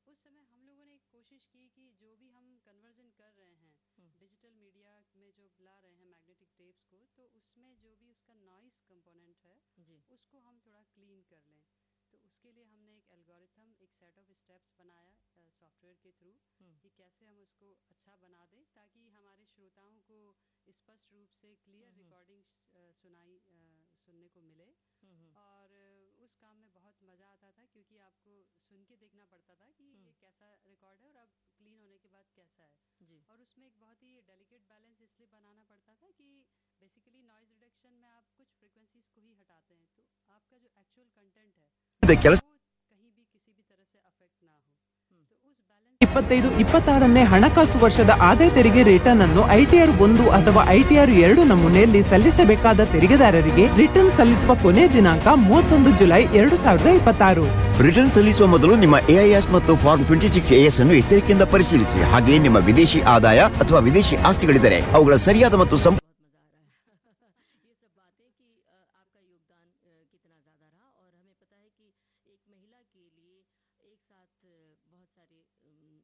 उस समय हम लोगों ने एक कोशिश की कि जो भी हम कन्वर्जन कर रहे हैं हुँ, डिजिटल मीडिया में जो ला रहे हैं मैग्नेटिक टेप्स को, तो उसमें जो भी उसका नॉइस कंपोनेंट है जी। उसको हम थोड़ा क्लीन कर लें। तो उसके लिए हमने एक एल्गोरिथम, एक सेट ऑफ स्टेप्स बनाया सॉफ्टवेयर के थ्रू हुँ, कि कैसे हम उसको अच्छा बना दें ताकि हमारे श्रोताओं को स्पष्ट रूप से हुँ, क्लियर हुँ, रिकॉर्डिंग सुनने को मिले। हुँ, हुँ, और उस काम में बहुत मज़ा आता था क्योंकि आपको सुन के देखना पड़ता था कि हुँ, ये कैसा रिकॉर्ड है और अब क्लीन होने के बाद कैसा है। जी। और उसमें एक बहुत ही डेलिकेट बैलेंस इसलिए बनाना पड़ता था कि बेसिकली नॉइज रिडक्शन में आप कुछ फ्रिक्वेंसीज को ही हटाते हैं, तो आपका जो एक्चुअल कंटेंट है ಕೆಲಸ वो कहीं भी किसी भी तरह से अफेक्ट ना हो। हुँ, तो उस बैलेंस को बनाने के लिए 25-26ನೇ ಹಣಕಾಸು ವರ್ಷದ ಆದಾಯ ತೆರಿಗೆ ರಿಟರ್ನ್ ಅನ್ನು ಐಟಿಆರ್ 1 ಅಥವಾ ಐಟಿಆರ್ 2 ನಮೂನೆಯಲ್ಲಿ ಸಲ್ಲಿಸಬೇಕಾದ ತೆರಿಗೆದಾರರಿಗೆ ರಿಟರ್ನ್ ಸಲ್ಲಿಸುವ ಕೊನೆಯ ದಿನಾಂಕ 31 ಜುಲೈ 2026. ರಿಟರ್ನ್ ಸಲ್ಲಿಸುವ ಮೊದಲು ನಿಮ್ಮ ಎಐಎಸ್ ಮತ್ತು ಫಾರ್ಮ್ 26AS ಅನ್ನು ಎಚ್ಚರಿಕೆಯಿಂದ ಪರಿಶೀಲಿಸಿ. ಹಾಗೆಯೇ ನಿಮ್ಮ ವಿದೇಶಿ ಆದಾಯ ಅಥವಾ ವಿದೇಶಿ ಆಸ್ತಿಗಳಿದ್ದರೆ ಅವುಗಳ ಸರಿಯಾದ ಮತ್ತು बहुत मज़ा आ रहा है। ये सब बातें कि आपका योगदान कितना ज़्यादा रहा और हमें पता है कि एक महिला के लिए एक साथ बहुत सारे